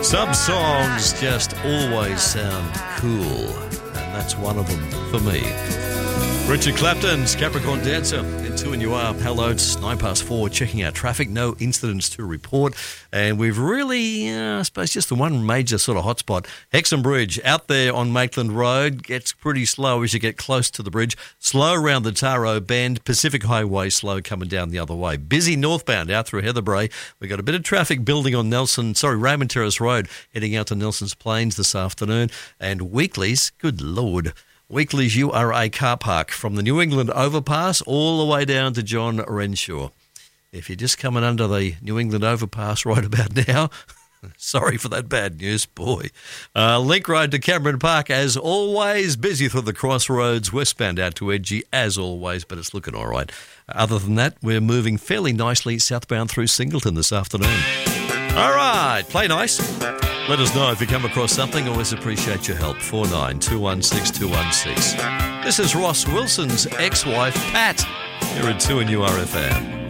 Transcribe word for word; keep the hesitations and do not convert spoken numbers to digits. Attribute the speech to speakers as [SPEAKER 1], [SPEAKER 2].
[SPEAKER 1] Some songs just always sound cool, and that's one of them for me. Richard Clapton's Capricorn Dancer in two and you are. Hello, it's nine past four, checking out traffic. No incidents to report. And we've really, uh, I suppose, just the one major sort of hotspot. Hexham Bridge out there on Maitland Road gets pretty slow as you get close to the bridge. Slow around the Taro Bend. Pacific Highway slow coming down the other way. Busy northbound out through Heatherbrae. We've got a bit of traffic building on Nelson, sorry, Raymond Terrace Road, heading out to Nelson's Plains this afternoon. And Weeklies, good Lord. Weeklies U R A car park from the New England overpass all the way down to John Renshaw. If you're just coming under the New England overpass right about now, sorry for that bad news, boy. Uh, Link Road to Cameron Park, as always, busy through the crossroads, westbound out to Edgy, as always, but it's looking all right. Other than that, we're moving fairly nicely southbound through Singleton this afternoon. All right, play nice. Let us know if you come across something. Always appreciate your help. four nine two one six two one six. This is Ross Wilson's ex-wife, Pat, here at two and U R F M.